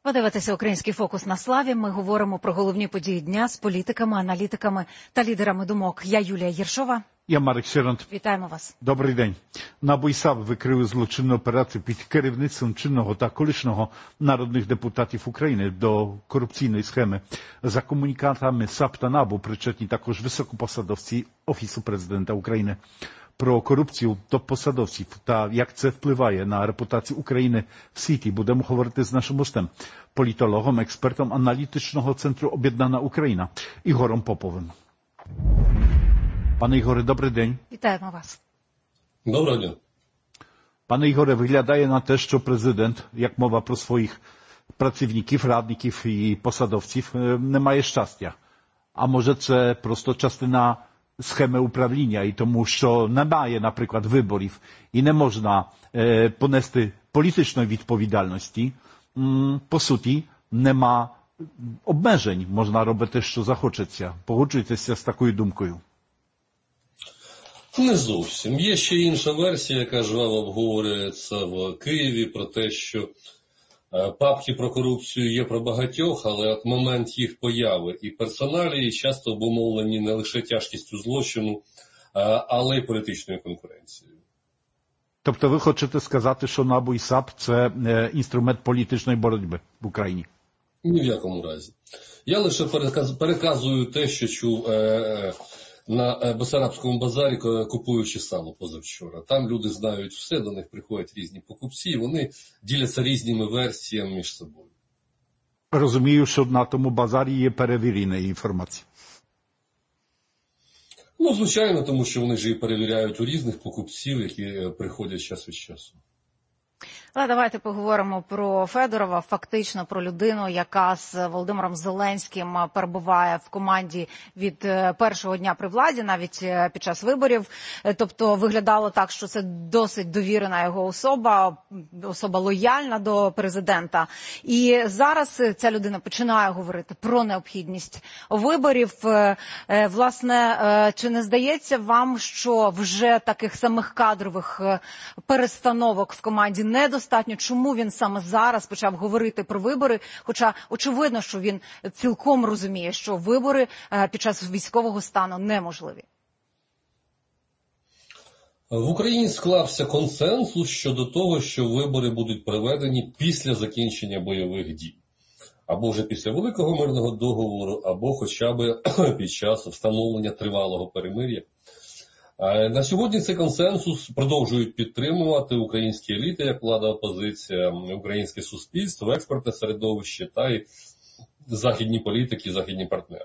Ви дивитеся «Український фокус» на Славі. Ми говоримо про головні події дня з політиками, аналітиками та лідерами думок. Я Юлія Єршова. Я Марик Сєрант. Вітаємо вас. Добрий день. НАБУ і САП викрили злочинну операцію під керівництвом чинного та колишнього народних депутатів України до корупційної схеми. За комунікатами САП та НАБУ причетні також високопосадовці Офісу Президента України. Про корупцію топ-посадовців та як це впливає на репутацію України в світі будемо говорити з нашим гостем, політологом, експертом аналітичного центру «Об'єднана Україна» Ігорем Поповим. Пане Ігоре, добрий день. Вітаємо вас. Доброго дня. Пане Ігоре, виглядає на те, що президент, як мова про своїх працівників, радників і посадовців, не має щастя. А може це просто частина схеми управління і тому, що немає, наприклад, виборів і не можна понести політичної відповідальності, по суті, нема обмежень, можна робити, що захочеться. Погоджуєтеся з такою думкою? Не зовсім. Є ще інша версія, яка жваво обговорюється в Києві, про те, що папки про корупцію є про багатьох, але от момент їх появи і персоналії часто обумовлені не лише тяжкістю злочину, але й політичною конкуренцією. Тобто ви хочете сказати, що НАБУ і САП – це інструмент політичної боротьби в Україні? Ні в якому разі. Я лише переказую те, що чув на Бессарабському базарі, купуючи сало позавчора. Там люди знають все, до них приходять різні покупці, і вони діляться різними версіями між собою. Розумію, що на тому базарі є перевірена інформація. Ну, звичайно, тому що вони ж і перевіряють у різних покупців, які приходять час від часу. Але давайте поговоримо про Федорова, фактично про людину, яка з Володимиром Зеленським перебуває в команді від першого дня при владі, навіть під час виборів. Тобто виглядало так, що це досить довірена його особа лояльна до президента. І зараз ця людина починає говорити про необхідність виборів. Власне, чи не здається вам, що вже таких самих кадрових перестановок в команді недостатньо? Чому він саме зараз почав говорити про вибори? Хоча очевидно, що він цілком розуміє, що вибори під час військового стану неможливі. В Україні склався консенсус щодо того, що вибори будуть проведені після закінчення бойових дій. Або вже після Великого мирного договору, або хоча б під час встановлення тривалого перемир'я. На сьогодні цей консенсус продовжують підтримувати українські еліти, як влада, опозиція, українське суспільство, експертне середовище та й західні політики, західні партнери.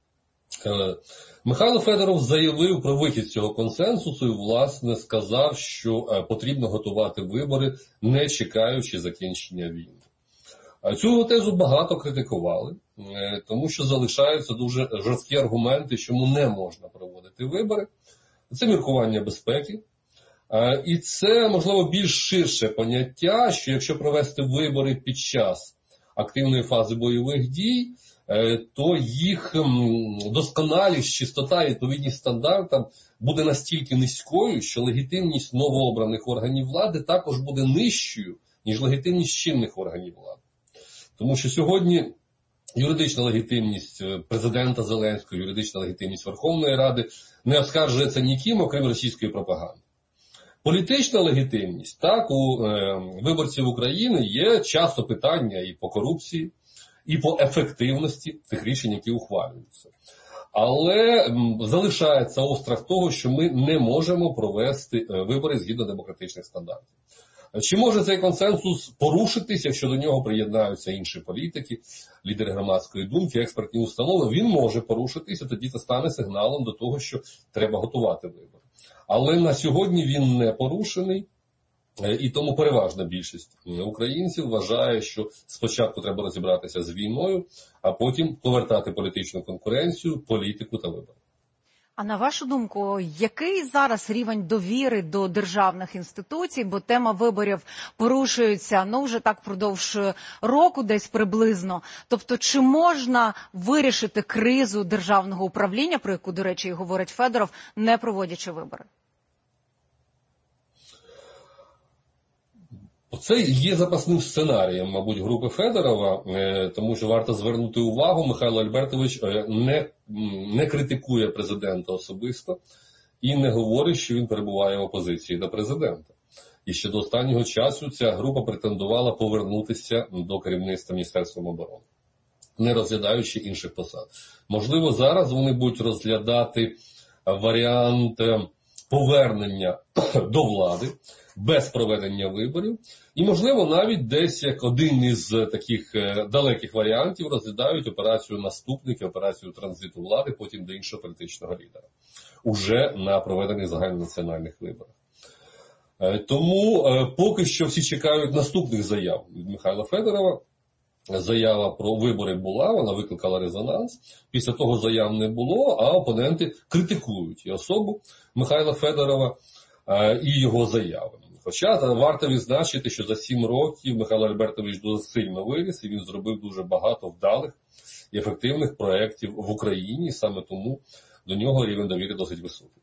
Михайло Федоров заявив про вихід з цього консенсусу і, власне, сказав, що потрібно готувати вибори, не чекаючи закінчення війни. Цю тезу багато критикували, тому що залишаються дуже жорсткі аргументи, чому не можна проводити вибори. Це міркування безпеки. І це, можливо, більш ширше поняття, що якщо провести вибори під час активної фази бойових дій, то їх досконалість, чистота і відповідність стандартам буде настільки низькою, що легітимність новообраних органів влади також буде нижчою, ніж легітимність чинних органів влади. Тому що сьогодні юридична легітимність президента Зеленського, юридична легітимність Верховної Ради не оскаржується ніким, окрім російської пропаганди. Політична легітимність, так, у виборців України є часто питання і по корупції, і по ефективності тих рішень, які ухвалюються. Але залишається острах того, що ми не можемо провести вибори згідно демократичних стандартів. Чи може цей консенсус порушитись, якщо до нього приєднаються інші політики, лідери громадської думки, експертні установи? Він може порушитися, тоді це стане сигналом до того, що треба готувати вибори. Але на сьогодні він не порушений, і тому переважна більшість українців вважає, що спочатку треба розібратися з війною, а потім повертати політичну конкуренцію, політику та вибори. А на вашу думку, який зараз рівень довіри до державних інституцій, бо тема виборів порушується, вже так впродовж року десь приблизно. Тобто, чи можна вирішити кризу державного управління, про яку, до речі, і говорить Федоров, не проводячи вибори? Це є запасним сценарієм, мабуть, групи Федорова, тому що варто звернути увагу, Михайло Альбертович не критикує президента особисто і не говорить, що він перебуває в опозиції до президента. І ще до останнього часу ця група претендувала повернутися до керівництва Міністерством оборони, не розглядаючи інших посад. Можливо, зараз вони будуть розглядати варіант повернення до влади без проведення виборів. І, можливо, навіть десь як один із таких далеких варіантів розглядають операцію наступники, операцію транзиту влади, потім до іншого політичного лідера. Уже на проведених загальнонаціональних виборах. Тому поки що всі чекають наступних заяв від Михайла Федорова. Заява про вибори була, вона викликала резонанс. Після того заяв не було, а опоненти критикують і особу Михайла Федорова, і його заяви. Хоча варто відзначити, що за 7 років Михайло Альбертович дуже сильно виріс, і він зробив дуже багато вдалих і ефективних проєктів в Україні, саме тому до нього рівень довіри досить високий.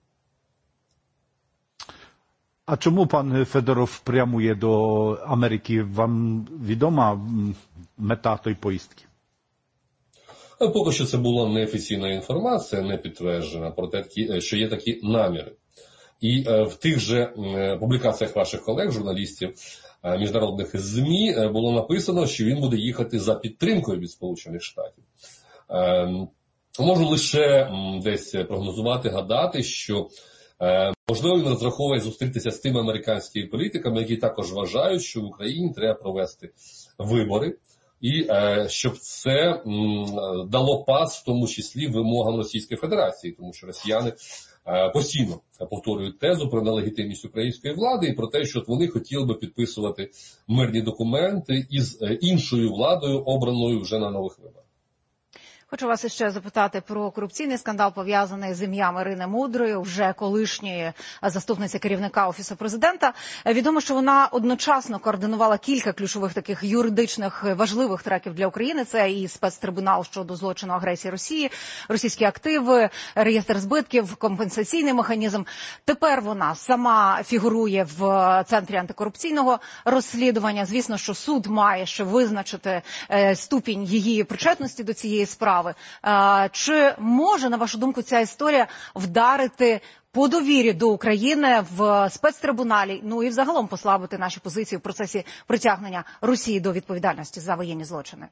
A czemu pan Fedorow прямує до Америки? Вам відома мета тої поїздки? Поки що це була неофіційна інформація, не підтверджена, про те, що є такі наміри. І в тих же публікаціях ваших колег, журналістів міжнародних ЗМІ, було написано, що він буде їхати за підтримкою від Сполучених Штатів. Можу лише десь прогнозувати, гадати, що можливо він розраховує зустрітися з тими американськими політиками, які також вважають, що в Україні треба провести вибори, і щоб це дало пас, в тому числі, вимогам Російської Федерації, тому що росіяни постійно повторюють тезу про нелегітимність української влади і про те, що вони хотіли би підписувати мирні документи із іншою владою, обраною вже на нових виборах. Хочу вас іще запитати про корупційний скандал, пов'язаний з ім'ям Ірини Мудрої, вже колишньої заступниці керівника Офісу президента. Відомо, що вона одночасно координувала кілька ключових таких юридичних важливих треків для України. Це і спецтрибунал щодо злочину агресії Росії, російські активи, реєстр збитків, компенсаційний механізм. Тепер вона сама фігурує в Центрі антикорупційного розслідування. Звісно, що суд має ще визначити ступінь її причетності до цієї справи. Чи може, на вашу думку, ця історія вдарити по довірі до України в спецтрибуналі, ну і взагалом послабити наші позиції в процесі притягнення Росії до відповідальності за воєнні злочини?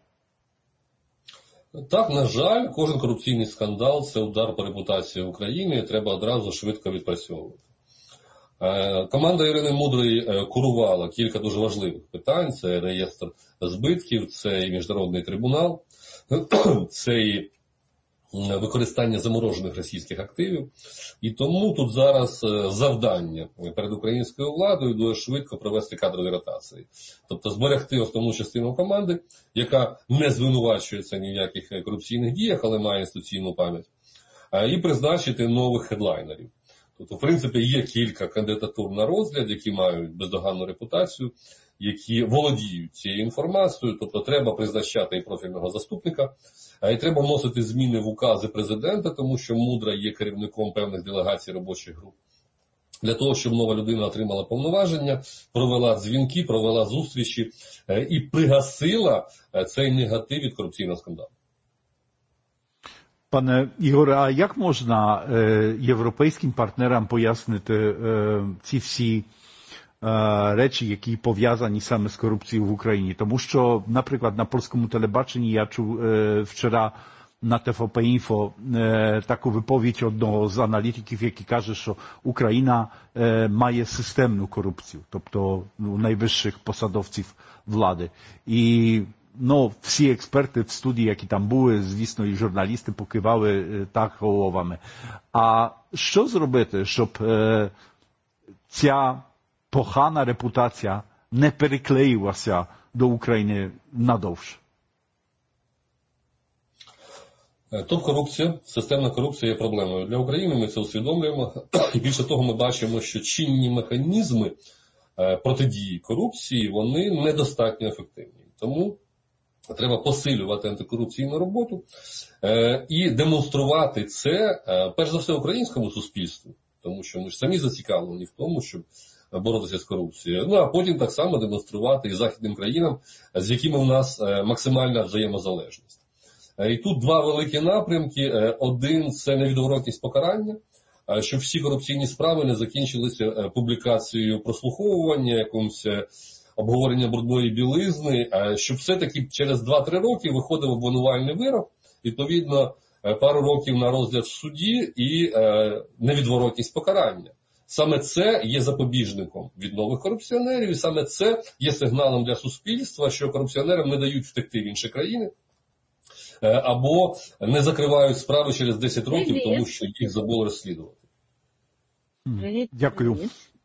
Так, на жаль, кожен корупційний скандал – це удар по репутації України, і треба одразу швидко відпрацьовувати. Команда Ірини Мудрої курувала кілька дуже важливих питань. Це реєстр збитків, це і міжнародний трибунал, це і використання заморожених російських активів. І тому тут зараз завдання перед українською владою дуже швидко провести кадрові ротації. Тобто зберегти основну частину команди, яка не звинувачується ні в яких корупційних діях, але має інституційну пам'ять, і призначити нових хедлайнерів. Тобто, в принципі, є кілька кандидатур на розгляд, які мають бездоганну репутацію, які володіють цією інформацією. Тобто, треба призначати і профільного заступника, і треба вносити зміни в укази президента, тому що Мудра є керівником певних делегацій робочих груп. Для того, щоб нова людина отримала повноваження, провела дзвінки, провела зустрічі і пригасила цей негатив від корупційного скандалу. Пане Ігоре, а як можна європейським партнерам пояснити ці всі речі, які пов'язані саме з корупцією в Україні? Тому що, наприклад, на польському телебаченні я чув вчора на TVP Info таку виповідь одного з аналітиків, який каже, що Україна має системну корупцію, тобто найвищих посадовців влади. І всі експерти в студії, які там були, звісно, і журналісти покивали так головами. А що зробити, щоб ця погана репутація не переклеїлася до України надовше? Топ-корупція, системна корупція є проблемою для України, ми це усвідомлюємо. І більше того, ми бачимо, що чинні механізми протидії корупції, вони недостатньо ефективні. Тому треба посилювати антикорупційну роботу і демонструвати це, перш за все, українському суспільству. Тому що ми ж самі зацікавлені в тому, щоб боротися з корупцією. Ну, а потім так само демонструвати і західним країнам, з якими в нас максимальна взаємозалежність. І тут два великі напрямки. Один – це невідворотність покарання, щоб всі корупційні справи не закінчилися публікацією прослуховування, якомусь обговорення брудної білизни, щоб все-таки через 2-3 роки виходив обвинувальний вирок, відповідно, пару років на розгляд в суді і невідворотність покарання. Саме це є запобіжником від нових корупціонерів, і саме це є сигналом для суспільства, що корупціонерам не дають втекти в інші країни, або не закривають справи через 10 років, тому що їх забули розслідувати. Дякую.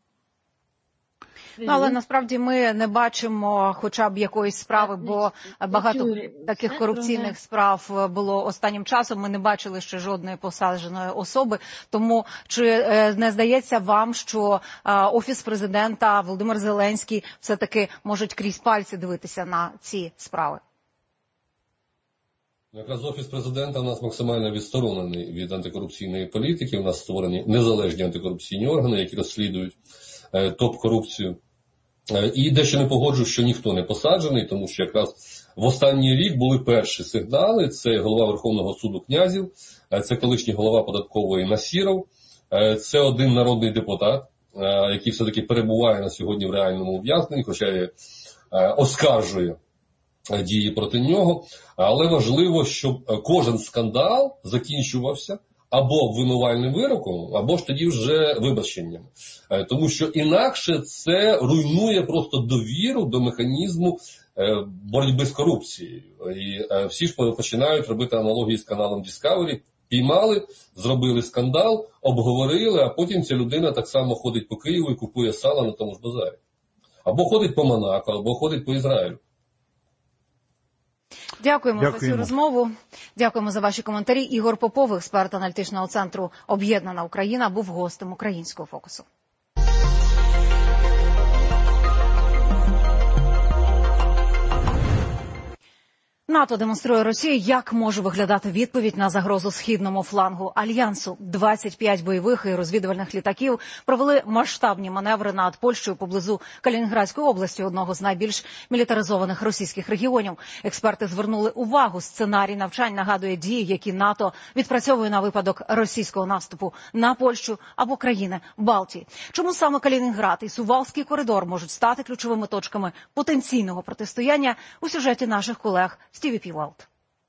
Ну, але насправді ми не бачимо хоча б якоїсь справи, бо багато таких корупційних справ було останнім часом. Ми не бачили ще жодної посадженої особи. Тому чи не здається вам, що Офіс президента, Володимир Зеленський все-таки можуть крізь пальці дивитися на ці справи? Якраз Офіс президента у нас максимально відсторонений від антикорупційної політики. У нас створені незалежні антикорупційні органи, які розслідують топ-корупцію. І дещо не погоджу, що ніхто не посаджений, тому що якраз в останній рік були перші сигнали. Це голова Верховного суду Князів, це колишній голова податкової Насіров, це один народний депутат, який все-таки перебуває на сьогодні в реальному ув'язненні, хоча оскаржує дії проти нього. Але важливо, щоб кожен скандал закінчувався або обвинувальним вироком, або ж тоді вже вибаченням. Тому що інакше це руйнує просто довіру до механізму боротьби з корупцією. І всі ж починають робити аналогії з каналом Discovery. Піймали, зробили скандал, обговорили, а потім ця людина так само ходить по Києву і купує сало на тому ж базарі. Або ходить по Монако, або ходить по Ізраїлю. Дякуємо за цю розмову. Дякуємо за ваші коментарі. Ігор Попов, експерт аналітичного центру «Об'єднана Україна», був гостем «Українського фокусу». НАТО демонструє Росії, як може виглядати відповідь на загрозу східному флангу Альянсу. 25 бойових і розвідувальних літаків провели масштабні маневри над Польщею поблизу Калінінградської області, одного з найбільш мілітаризованих російських регіонів. Експерти звернули увагу, сценарій навчань нагадує дії, які НАТО відпрацьовує на випадок російського наступу на Польщу або країни Балтії. Чому саме Калінінград і Сувалський коридор можуть стати ключовими точками потенційного протистояння у сюжеті наших колег Стіві Півалт.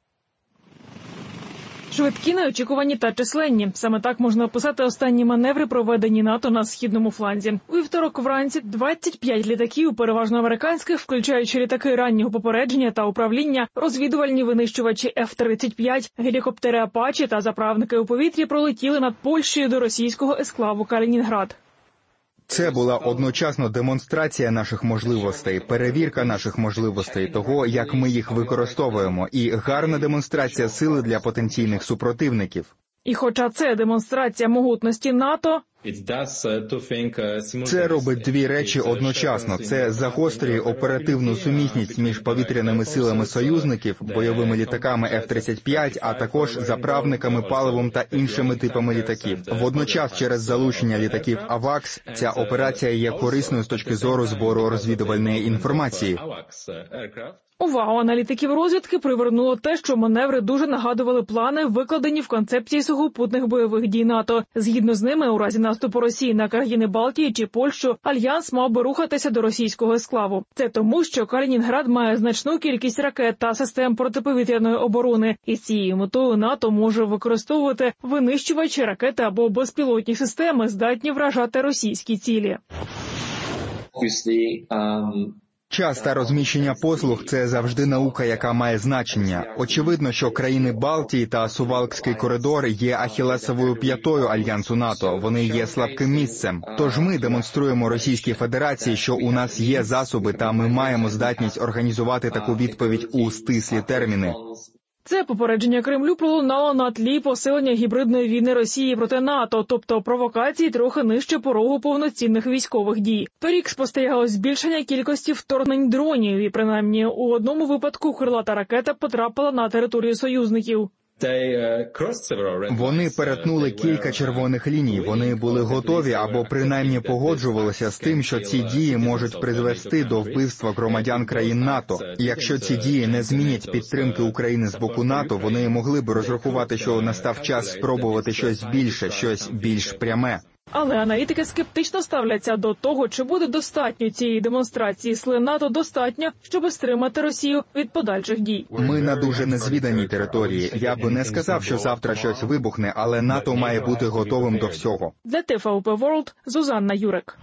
Швидкі, неочікувані та численні. Саме так можна описати останні маневри, проведені НАТО на східному фланзі. У вівторок вранці 25 літаків, переважно американських, включаючи літаки раннього попередження та управління, розвідувальні винищувачі F-35, гелікоптери «Апачі» та заправники у повітрі пролетіли над Польщею до російського есклаву Калінінград. Це була одночасно демонстрація наших можливостей, перевірка наших можливостей, того, як ми їх використовуємо, і гарна демонстрація сили для потенційних супротивників. І хоча це демонстрація могутності НАТО, це робить дві речі одночасно. Це загострює оперативну сумісність між повітряними силами союзників, бойовими літаками F-35, а також заправниками, паливом та іншими типами літаків. Водночас, через залучення літаків «Авакс», ця операція є корисною з точки зору збору розвідувальної інформації. Увагу аналітиків розвідки привернуло те, що маневри дуже нагадували плани, викладені в концепції сухопутних бойових дій НАТО. Згідно з ними, у разі наступу Росії на країни Балтії чи Польщу, Альянс мав би рухатися до російського есклаву. Це тому, що Калінінград має значну кількість ракет та систем протиповітряної оборони. І з цією метою НАТО може використовувати винищувачі, ракети або безпілотні системи, здатні вражати російські цілі. Час та розміщення послуг – це завжди наука, яка має значення. Очевидно, що країни Балтії та Сувалкський коридор є ахілесовою п'ятою Альянсу НАТО. Вони є слабким місцем. Тож ми демонструємо Російській Федерації, що у нас є засоби та ми маємо здатність організувати таку відповідь у стислі терміни. Це попередження Кремлю пролунало на тлі посилення гібридної війни Росії проти НАТО, тобто провокації трохи нижче порогу повноцінних військових дій. Торік спостерігалось збільшення кількості вторгнень дронів, і принаймні у одному випадку крилата ракета потрапила на територію союзників. Вони перетнули кілька червоних ліній. Вони були готові або принаймні погоджувалися з тим, що ці дії можуть призвести до вбивства громадян країн НАТО. І якщо ці дії не змінять підтримки України з боку НАТО, вони могли б розрахувати, що настав час спробувати щось більше, щось більш пряме. Але аналітики скептично ставляться до того, чи буде достатньо цієї демонстрації сили НАТО достатньо, щоб стримати Росію від подальших дій. Ми на дуже незвіданій території. Я б не сказав, що завтра щось вибухне, але НАТО має бути готовим до всього. Для ТВП Ворлд Зузанна Юрек.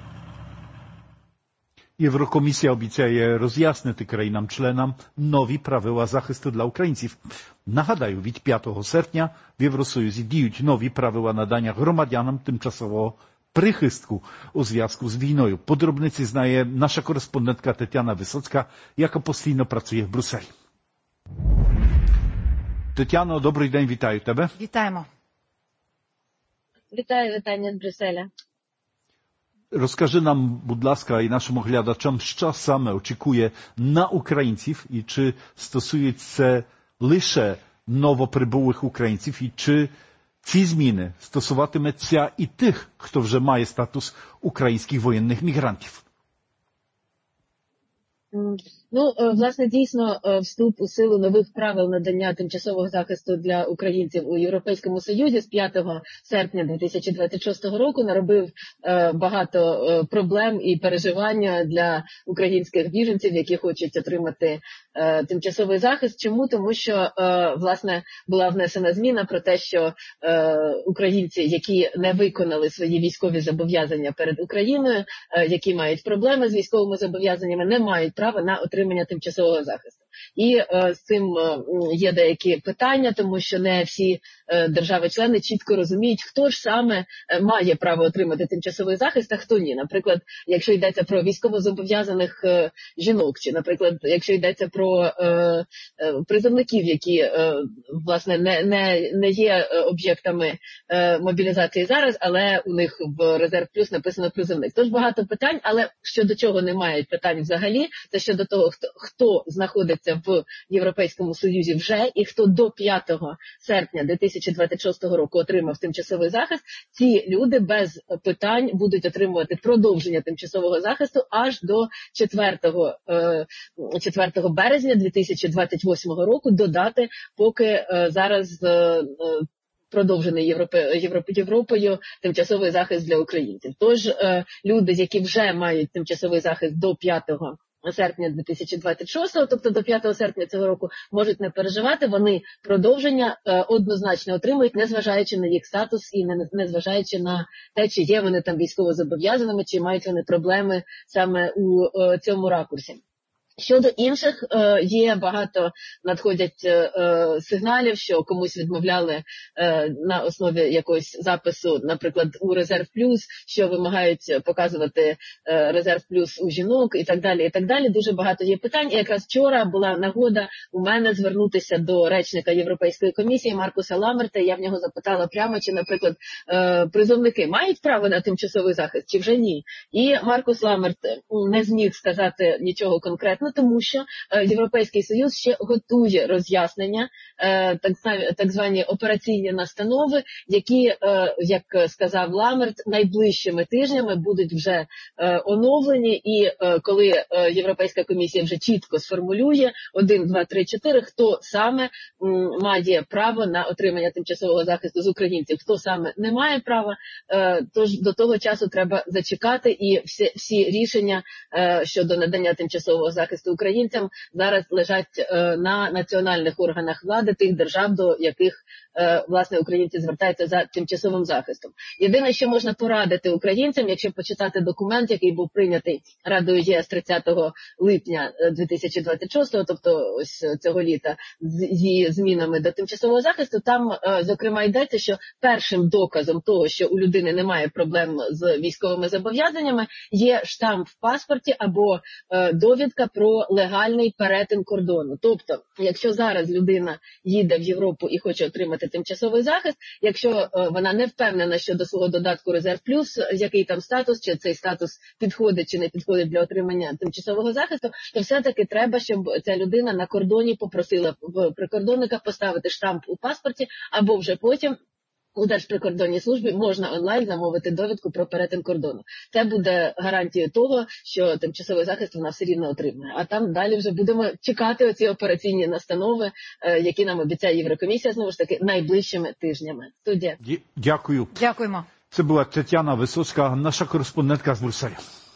Єврокомісія обіцяє роз'яснити країнам-членам нові правила захисту для українців. Нагадаю, від 5 серпня в Євросоюзі діють нові правила надання громадянам тимчасового прихистку у зв'язку з війною. Подробниці знає наша кореспондентка Тетяна Висоцька, яка постійно працює в Брюсселі. Тетяно, добрий день, вітаю тебе. Вітаємо. Вітаю, вітання з Брюсселя. Розкажи нам, будь ласка, і нашим глядачам, що саме очікує на українців і чи стосується це лише новоприбулих українців і чи ці зміни стосуватиметься і тих, хто вже має статус українських воєнних мігрантів. Ну, власне, дійсно, вступ у силу нових правил надання тимчасового захисту для українців у Європейському Союзі з 5 серпня 2026 року наробив багато проблем і переживання для українських біженців, які хочуть отримати тимчасовий захист. Чому? Тому що, власне, була внесена зміна про те, що українці, які не виконали свої військові зобов'язання перед Україною, які мають проблеми з військовими зобов'язаннями, не мають права на отримання тимчасового захисту. І з цим є деякі питання, тому що не всі держави-члени чітко розуміють, хто ж саме має право отримати тимчасовий захист, а хто ні. Наприклад, якщо йдеться про військовозобов'язаних жінок, чи, наприклад, якщо йдеться про призовників, які, власне, не є об'єктами мобілізації зараз, але у них в Резерв Плюс написано призовник. Тож багато питань, але щодо чого немає питань взагалі, це щодо того, хто знаходиться в Європейському Союзі вже і хто до 5 серпня 2026 року отримав тимчасовий захист, ці люди без питань будуть отримувати продовження тимчасового захисту аж до 4 березня 2028 року, до дати, поки зараз продовжений Європою тимчасовий захист для українців. Тож люди, які вже мають тимчасовий захист до 5 серпня 2026, тобто до 5 серпня цього року, можуть не переживати, вони продовження однозначно отримують, незважаючи на їх статус і незважаючи на те, чи є вони там військово зобов'язаними, чи мають вони проблеми саме у цьому ракурсі. Щодо інших, є багато надходять сигналів, що комусь відмовляли на основі якогось запису, наприклад, у Резерв Плюс, що вимагають показувати Резерв Плюс у жінок і так далі, і так далі. Дуже багато є питань. І якраз вчора була нагода у мене звернутися до речника Європейської комісії Маркуса Ламерта. Я в нього запитала прямо, чи, наприклад, призовники мають право на тимчасовий захист, чи вже ні. І Маркус Ламерт не зміг сказати нічого конкретного, тому що Європейський Союз ще готує роз'яснення, так звані операційні настанови, які, як сказав Ламерт, найближчими тижнями будуть вже оновлені, і коли Європейська комісія вже чітко сформулює 1, 2, 3, 4, хто саме має право на отримання тимчасового захисту з українців, хто саме не має права, тож до того часу треба зачекати, і всі рішення щодо надання тимчасового захисту українцям зараз лежать на національних органах влади тих держав, до яких, власне, українці звертаються за тимчасовим захистом. Єдине, що можна порадити українцям, якщо почитати документ, який був прийнятий Радою ЄС 30 липня 2026, тобто ось цього літа, зі змінами до тимчасового захисту, там, зокрема, йдеться, що першим доказом того, що у людини немає проблем з військовими зобов'язаннями, є штамп в паспорті або довідка про про легальний перетин кордону. Тобто, якщо зараз людина їде в Європу і хоче отримати тимчасовий захист, якщо вона не впевнена щодо свого додатку «Резерв плюс», який там статус, чи цей статус підходить чи не підходить для отримання тимчасового захисту, то все-таки треба, щоб ця людина на кордоні попросила в прикордонника поставити штамп у паспорті, або вже потім у Держприкордонній службі можна онлайн замовити довідку про перетин кордону. Це буде гарантією того, що тимчасовий захист вона все рівно отримає. А там далі вже будемо чекати оці операційні настанови, які нам обіцяє Єврокомісія, знову ж таки, найближчими тижнями. Студія. Дякую. Дякуємо. Це була Тетяна Висоцька, наша кореспондентка з Брюсселя.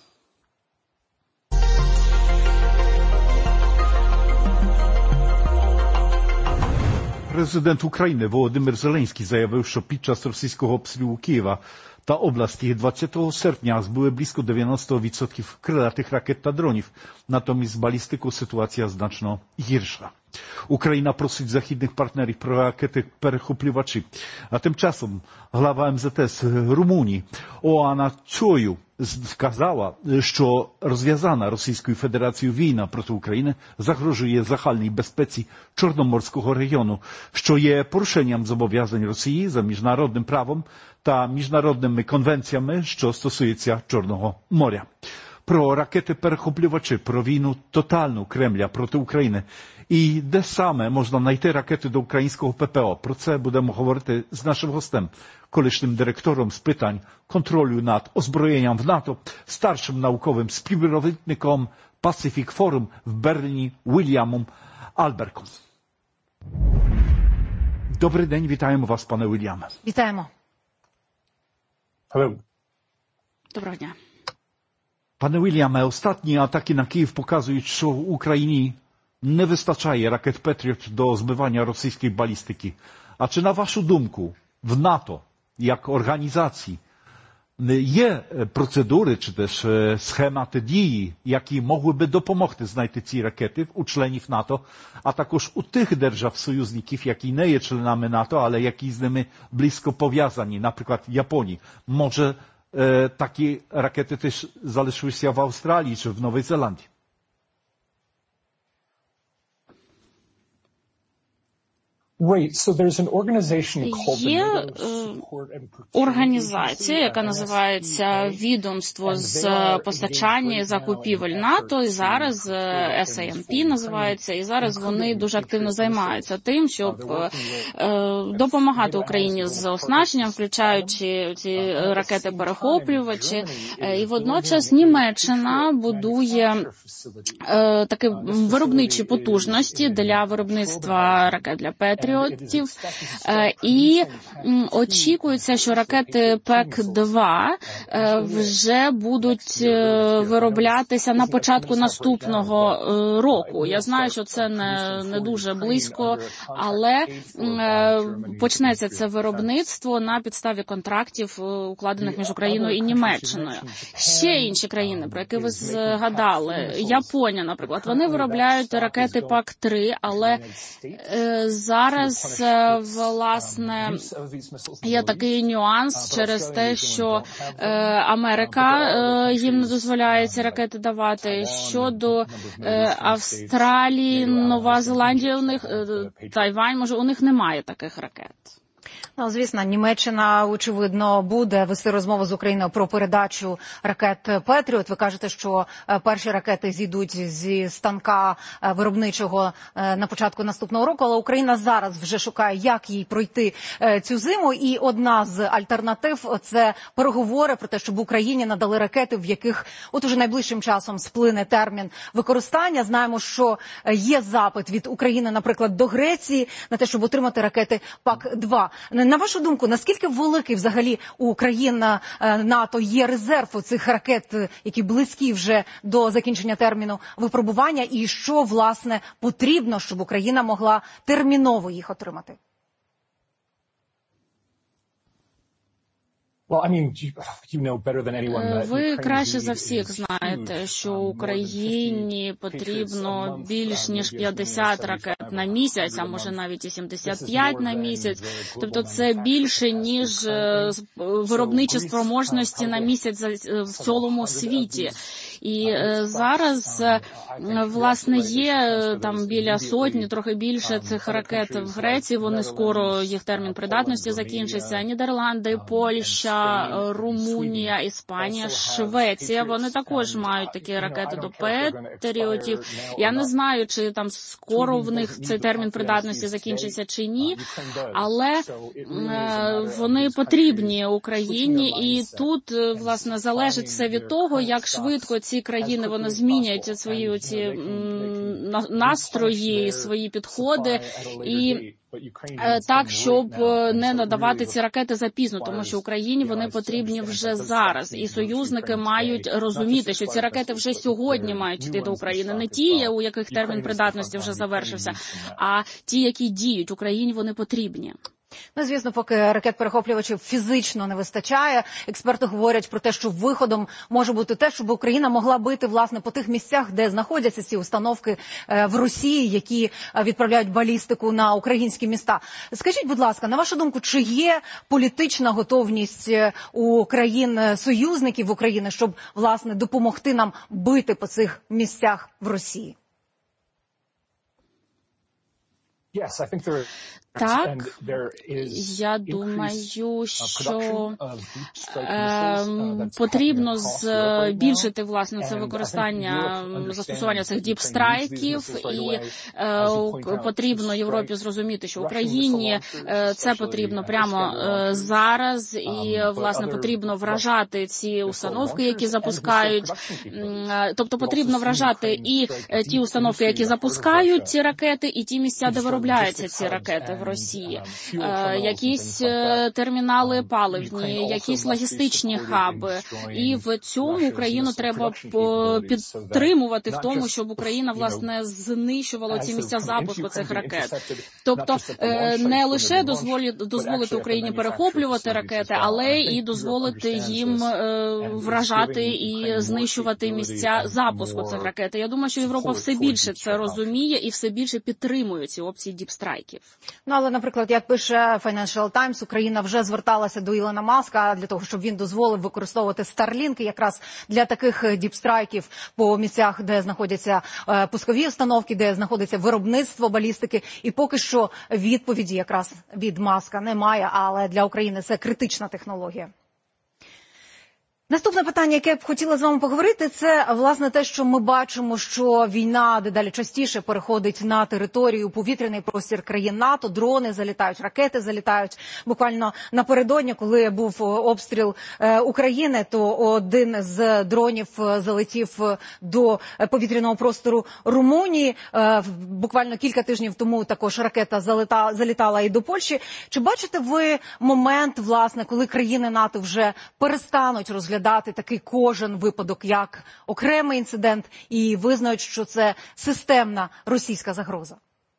Президент України Володимир Зеленський заявив, що під час російського обстрілу Києва та області 20 серпня збили близько 90% крилатих ракет та дронів. Натомість з балістикою ситуація значно гірша. Україна просить західних партнерів про ракети-перехоплювачі. А тим часом глава МЗС Румунії Оана Чою сказала, що розв'язана Російською Федерацією війна проти України загрожує загальній безпеці Чорноморського регіону, що є порушенням зобов'язань Росії за міжнародним правом та міжнародними конвенціями, що стосуються Чорного моря. Про ракети-перехоплювачі, про війну тотальну Кремля проти України і де саме можна знайти ракети до українського ППО. Про це будемо говорити з нашим гостем, колишнім директором з питань контролю над озброєнням в НАТО, старшим науковим співробітником Pacific Forum в Берліні Вільямом Альберком. Добрий день, вітаємо вас, пане Вільяме. Вітаємо. Hello. Доброго дня. Panie Williamie, ostatnie ataki na Kijów pokazują, że Ukrainie nie wystarczaje rakiet Patriot do zbywania rosyjskiej balistyki. A czy na waszą думку w NATO, jak organizacji, є процедури чи теж схемати дії, які могли би допомогти знайти ці ракети у членів НАТО, а також у тих держав-союзників, які не є членами НАТО, але які з ними близько пов'язані, наприклад, Японії. Може, такі ракети теж залишилися в Австралії чи в Новій Зеландії? Є організація, яка називається Відомство з постачання і закупівель НАТО, і зараз SAMP називається, і зараз вони дуже активно займаються тим, щоб допомагати Україні з оснащенням, включаючи ці ракети-перехоплювачі. І водночас Німеччина будує такі виробничі потужності для виробництва ракет для Петріотів. І очікується, що ракети ПЕК-2 вже будуть вироблятися на початку наступного року. Я знаю, що це не дуже близько, але почнеться це виробництво на підставі контрактів, укладених між Україною і Німеччиною. Ще інші країни, про які ви згадали, Японія, наприклад, вони виробляють ракети ПАК-3, але зараз, власне, є такий нюанс через те, що Америка їм не дозволяє ці ракети давати. Щодо Австралії, Нова Зеландія, у них, Тайвань, може, у них немає таких ракет. Ну, звісно, Німеччина, очевидно, буде вести розмову з Україною про передачу ракет «Петріот». Ви кажете, що перші ракети зійдуть зі станка виробничого на початку наступного року, але Україна зараз вже шукає, як їй пройти цю зиму. І одна з альтернатив – це переговори про те, щоб Україні надали ракети, в яких от уже найближчим часом сплине термін використання. Знаємо, що є запит від України, наприклад, до Греції на те, щоб отримати ракети ПАК-2. На вашу думку, наскільки великий взагалі у країн НАТО є резерв у цих ракет, які близькі вже до закінчення терміну випробування, і що, власне, потрібно, щоб Україна могла терміново їх отримати? Ви краще за всіх знаєте, що Україні потрібно більш ніж 50 ракет ракет на місяць, а може навіть і 75 на місяць. Тобто це більше, ніж виробничі спроможності на місяць в цілому світі. І зараз, власне, є там біля сотні, трохи більше цих ракет в Греції, вони скоро, їх термін придатності закінчиться. Нідерланди, Польща, Румунія, Іспанія, Швеція, вони також мають такі ракети до Петріотів. Я не знаю, чи там скоро в них цей термін придатності закінчиться чи ні, але вони потрібні Україні, і тут, власне, залежить все від того, як швидко ці країни вони змінять свої оці настрої, свої підходи, і так, щоб не надавати ці ракети запізно, тому що Україні вони потрібні вже зараз. І союзники мають розуміти, що ці ракети вже сьогодні мають йти до України. Не ті, у яких термін придатності вже завершився, а ті, які діють. Україні вони потрібні. Ну, звісно, поки ракет-перехоплювачів фізично не вистачає, експерти говорять про те, що виходом може бути те, щоб Україна могла бити, власне, по тих місцях, де знаходяться ці установки в Росії, які відправляють балістику на українські міста. Скажіть, будь ласка, на вашу думку, чи є політична готовність у країн-союзників України, щоб, власне, допомогти нам бити по цих місцях в Росії? Так, я думаю, що потрібно збільшити, власне, це використання, застосування цих діпстрайків, і потрібно Європі зрозуміти, що Україні це потрібно прямо зараз, і, власне, потрібно вражати ці установки, які запускають, тобто потрібно вражати і ті установки, які запускають ці ракети, і ті місця, де виробляються ці ракети в Росії, якісь термінали паливні, якісь логістичні хаби. І в цьому Україну треба підтримувати в тому, щоб Україна, власне, знищувала ці місця запуску цих ракет. Тобто не лише дозволити Україні перехоплювати ракети, але і дозволити їм вражати і знищувати місця запуску цих ракет. Я думаю, що Європа все більше це розуміє і все більше підтримує ці опції діпстрайків. Ну, але, наприклад, як пише Financial Times, Україна вже зверталася до Ілона Маска для того, щоб він дозволив використовувати Starlink якраз для таких діпстрайків по місцях, де знаходяться пускові установки, де знаходиться виробництво балістики. І поки що відповіді якраз від Маска немає, але для України це критична технологія. Наступне питання, яке я б хотіла з вами поговорити, це, власне, те, що ми бачимо, що війна дедалі частіше переходить на територію, повітряний простір країн НАТО, дрони залітають, ракети залітають. Буквально напередодні, коли був обстріл України, то один з дронів залетів до повітряного простору Румунії. Буквально кілька тижнів тому також ракета залітала і до Польщі. Чи бачите ви момент, власне, коли країни НАТО вже перестануть розглядати такий кожен випадок як окремий інцидент і визнають, що це системна російська загроза?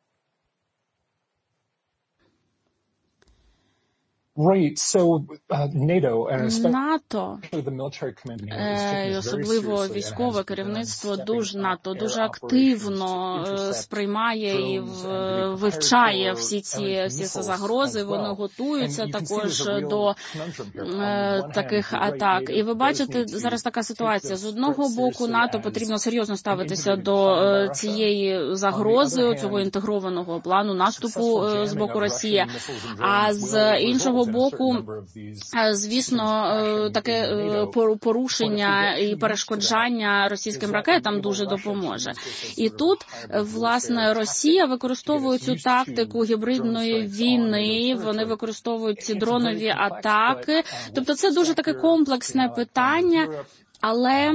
НАТО, і особливо військове керівництво НАТО дуже активно сприймає і вивчає всі ці загрози, вони готуються також до таких атак. І ви бачите, зараз така ситуація. З одного боку, НАТО потрібно серйозно ставитися до цієї загрози, цього інтегрованого плану наступу з боку Росії, а з іншого боку, звісно, таке порушення і перешкоджання російським ракетам дуже допоможе. І тут, власне, Росія використовує цю тактику гібридної війни, вони використовують ці дронові атаки. Тобто це дуже таке комплексне питання. Але,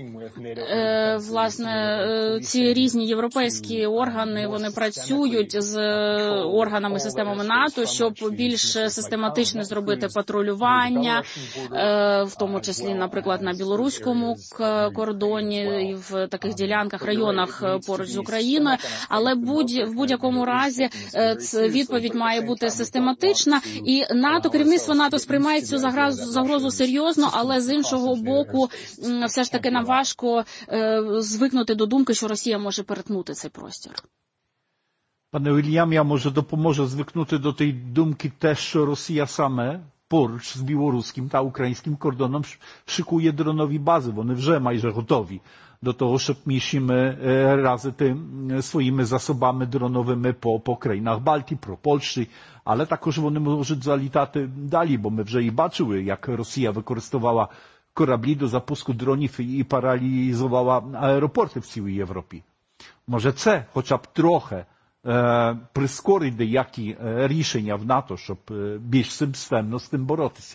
власне, ці різні європейські органи, вони працюють з органами, системами НАТО, щоб більш систематично зробити патрулювання, в тому числі, наприклад, на білоруському кордоні і в таких ділянках, районах поруч з Україною. Але в будь-якому разі відповідь має бути систематична. І НАТО, керівництво НАТО сприймає цю загрозу серйозно, але з іншого боку, все ж таки нам важко звикнути до думки, що Росія може перетнути цей простір. Пане Вільямі, а може допоможе звикнути до тієї думки те, що Росія саме поруч з білоруським та українським кордоном шикує дронові бази. Вони вже майже готові до того, щоб міщими разити своїми засобами дроновими по країнах Балтії, про Польщі, але також вони можуть залітати далі, бо ми вже і бачили, як Росія використовувала кораблі до запуску дронів і паралізувала аеропорти в цілій Європі. Може це хоча б трохи прискорить деякі рішення в НАТО, щоб більш системно з тим боротися?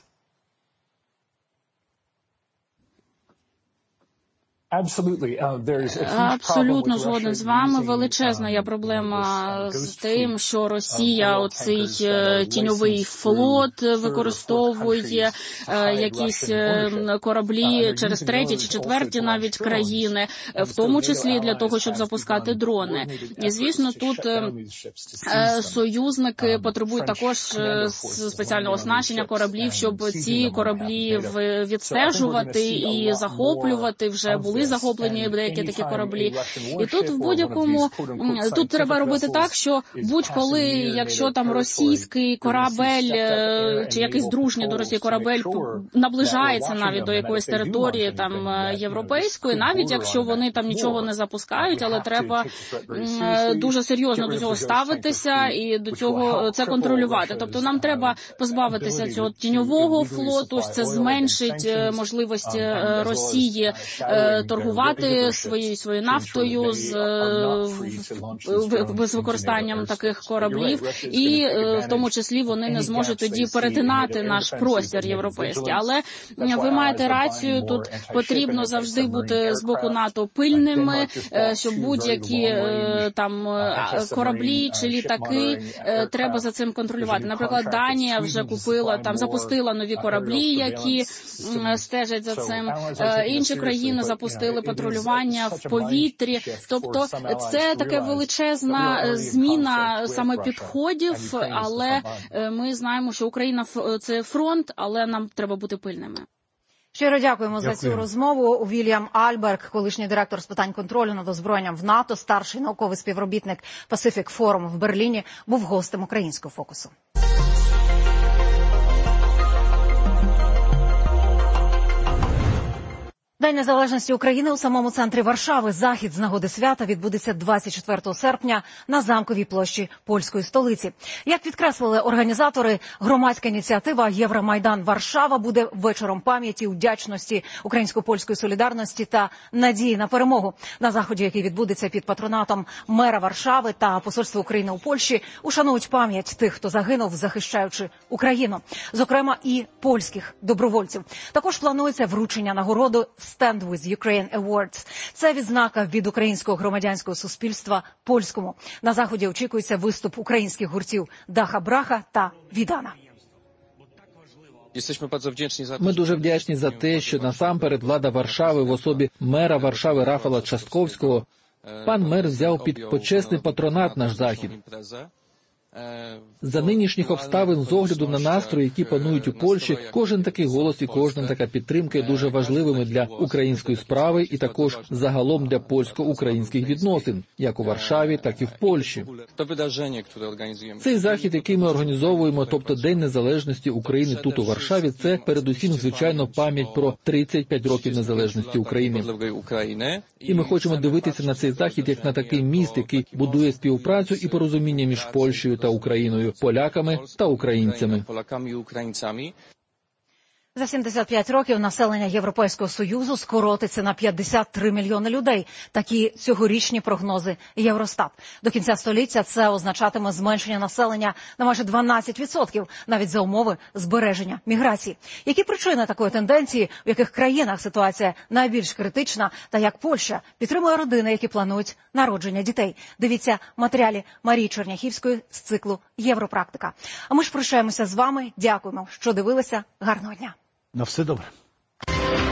Абсолютно згоден з вами. Величезна є проблема з тим, що Росія оцей тіньовий флот використовує, якісь кораблі через треті чи четверті навіть країни, в тому числі для того, щоб запускати дрони. І, звісно, тут союзники потребують також спеціального оснащення кораблів, щоб ці кораблі відстежувати і захоплювати. Вже були захоплені деякі такі кораблі. І тут в будь-якому, тут треба робити так, що будь-коли, якщо там російський корабель, чи якийсь дружній до Росії корабель наближається навіть до якоїсь території там європейської, навіть якщо вони там нічого не запускають, але треба дуже серйозно до цього ставитися і до цього це контролювати. Тобто нам треба позбавитися цього тіньового флоту, це зменшить можливості Росії торгувати своєю нафтою з використанням таких кораблів, і в тому числі вони не зможуть тоді перетинати наш простір європейський. Але ви маєте рацію, тут потрібно завжди бути з боку НАТО пильними, щоб будь-які там кораблі чи літаки треба за цим контролювати. Наприклад, Данія вже купила, там запустила нові кораблі, які стежать за цим. Інші країни запустили патрулювання в повітрі. Тобто це така величезна зміна саме підходів, але ми знаємо, що Україна – це фронт, але нам треба бути пильними. Щиро дякуємо за цю розмову. Вільям Альберг, колишній директор з питань контролю над озброєнням в НАТО, старший науковий співробітник Pacific Forum в Берліні, був гостем українського фокусу. День незалежності України у самому центрі Варшави. Захід з нагоди свята відбудеться 24 серпня на Замковій площі польської столиці. Як підкреслили організатори, громадська ініціатива «Євромайдан Варшава» буде вечором пам'яті, вдячності, українсько-польської солідарності та надії на перемогу. На заході, який відбудеться під патронатом мера Варшави та посольства України у Польщі, ушанують пам'ять тих, хто загинув, захищаючи Україну. Зокрема, і польських добровольців. Також планується вручення нагороди Stand with Ukraine Awards. Це відзнака від українського громадянського суспільства польському. На заході очікується виступ українських гуртів Даха Браха та Відана. Ми дуже вдячні за те, що насамперед влада Варшави в особі мера Варшави Рафала Трzaskowskiego, пан мер взяв під почесний патронат наш захід. За нинішніх обставин, з огляду на настрої, які панують у Польщі, кожен такий голос і кожна така підтримка є дуже важливими для української справи і також загалом для польсько-українських відносин, як у Варшаві, так і в Польщі. Цей захід, який ми організовуємо, тобто День Незалежності України тут у Варшаві, це передусім, звичайно, пам'ять про 35 років незалежності України. І ми хочемо дивитися на цей захід як на такий міст, який будує співпрацю і порозуміння між Польщею та Україною, поляками та українцями. За 75 років населення Європейського Союзу скоротиться на 53 мільйони людей. Такі цьогорічні прогнози Євростат. До кінця століття це означатиме зменшення населення на майже 12%, навіть за умови збереження міграції. Які причини такої тенденції, в яких країнах ситуація найбільш критична, та як Польща підтримує родини, які планують народження дітей? Дивіться в матеріалі Марії Черняхівської з циклу «Європрактика». А ми ж прощаємося з вами. Дякуємо, що дивилися. Гарного дня. На все добре.